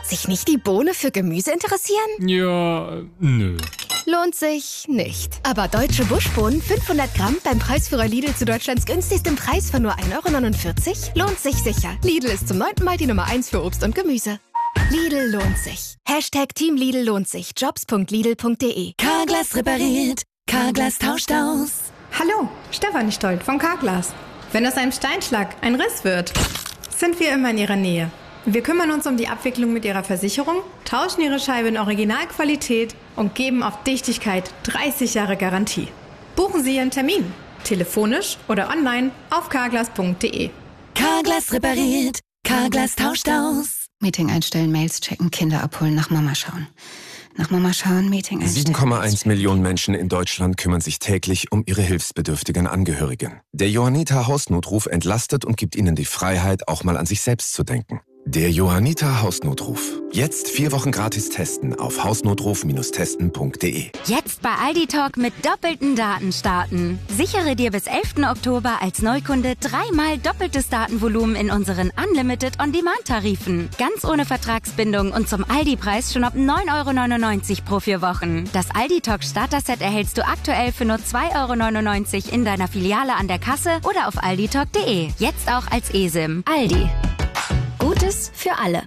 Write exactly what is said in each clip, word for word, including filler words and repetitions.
sich nicht die Bohne für Gemüse interessieren? Ja, nö. Lohnt sich nicht. Aber deutsche Buschbohnen fünfhundert Gramm beim Preisführer Lidl zu Deutschlands günstigstem Preis von nur ein Euro neunundvierzig lohnt sich sicher. Lidl ist zum neunten Mal die Nummer eins für Obst und Gemüse. Lidl lohnt sich. Hashtag Team Lidl lohnt sich. Jobs punkt lidl punkt de. Carglass repariert. Carglass tauscht aus. Hallo, Stefanie Stolt von Carglass. Wenn aus einem Steinschlag ein Riss wird, sind wir immer in Ihrer Nähe. Wir kümmern uns um die Abwicklung mit Ihrer Versicherung, tauschen Ihre Scheibe in Originalqualität und geben auf Dichtigkeit dreißig Jahre Garantie. Buchen Sie Ihren Termin, telefonisch oder online auf carglass punkt de. Carglass repariert. Carglass tauscht aus. Meeting einstellen, Mails checken, Kinder abholen, nach Mama schauen. Nach Mama schauen, Meeting einstellen. sieben Komma eins Millionen Menschen in Deutschland kümmern sich täglich um ihre hilfsbedürftigen Angehörigen. Der Johanniter Hausnotruf entlastet und gibt ihnen die Freiheit, auch mal an sich selbst zu denken. Der Johanniter Hausnotruf. Jetzt vier Wochen gratis testen auf hausnotruf Bindestrich testen punkt de. Jetzt bei Aldi Talk mit doppelten Daten starten. Sichere dir bis elften Oktober als Neukunde dreimal doppeltes Datenvolumen in unseren Unlimited On-Demand-Tarifen. Ganz ohne Vertragsbindung und zum Aldi-Preis schon ab neun Euro neunundneunzig pro vier Wochen. Das Aldi Talk Starter-Set erhältst du aktuell für nur zwei Euro neunundneunzig in deiner Filiale an der Kasse oder auf aldi talk punkt de. Jetzt auch als eSIM. Aldi. Gutes für alle.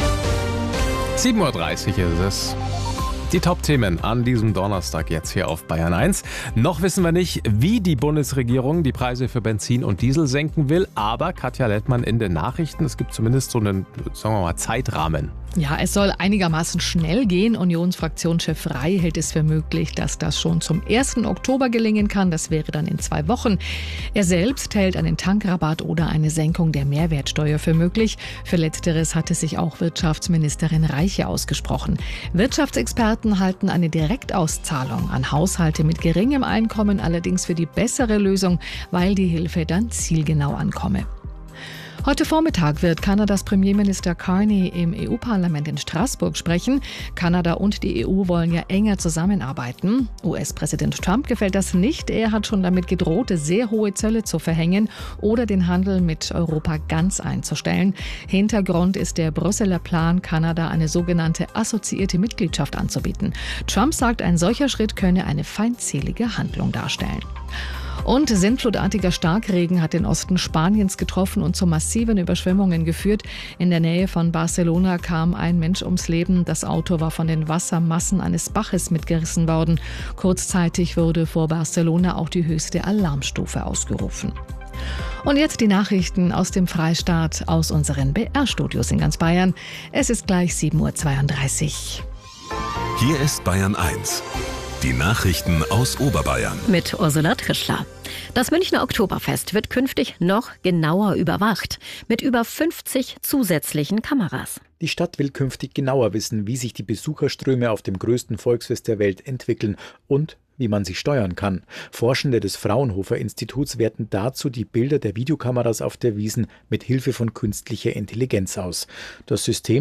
sieben Uhr dreißig ist es. Die Top-Themen an diesem Donnerstag jetzt hier auf Bayern eins. Noch wissen wir nicht, wie die Bundesregierung die Preise für Benzin und Diesel senken will, aber Katja Lettmann in den Nachrichten, es gibt zumindest so einen, sagen wir mal, Zeitrahmen. Ja, es soll einigermaßen schnell gehen. Unionsfraktionschef Rey hält es für möglich, dass das schon zum ersten Oktober gelingen kann. Das wäre dann in zwei Wochen. Er selbst hält einen Tankrabatt oder eine Senkung der Mehrwertsteuer für möglich. Für Letzteres hatte sich auch Wirtschaftsministerin Reiche ausgesprochen. Wirtschaftsexperten halten eine Direktauszahlung an Haushalte mit geringem Einkommen allerdings für die bessere Lösung, weil die Hilfe dann zielgenau ankomme. Heute Vormittag wird Kanadas Premierminister Carney im E U-Parlament in Straßburg sprechen. Kanada und die E U wollen ja enger zusammenarbeiten. U S-Präsident Trump gefällt das nicht. Er hat schon damit gedroht, sehr hohe Zölle zu verhängen oder den Handel mit Europa ganz einzustellen. Hintergrund ist der Brüsseler Plan, Kanada eine sogenannte assoziierte Mitgliedschaft anzubieten. Trump sagt, ein solcher Schritt könne eine feindselige Handlung darstellen. Und sintflutartiger Starkregen hat den Osten Spaniens getroffen und zu massiven Überschwemmungen geführt. In der Nähe von Barcelona kam ein Mensch ums Leben. Das Auto war von den Wassermassen eines Baches mitgerissen worden. Kurzzeitig wurde vor Barcelona auch die höchste Alarmstufe ausgerufen. Und jetzt die Nachrichten aus dem Freistaat, aus unseren B R-Studios in ganz Bayern. Es ist gleich sieben Uhr zweiunddreißig. Hier ist Bayern eins. Die Nachrichten aus Oberbayern. Mit Ursula Trischler. Das Münchner Oktoberfest wird künftig noch genauer überwacht. Mit über fünfzig zusätzlichen Kameras. Die Stadt will künftig genauer wissen, wie sich die Besucherströme auf dem größten Volksfest der Welt entwickeln und wie man sie steuern kann. Forschende des Fraunhofer-Instituts werten dazu die Bilder der Videokameras auf der Wiesn mit Hilfe von künstlicher Intelligenz aus. Das System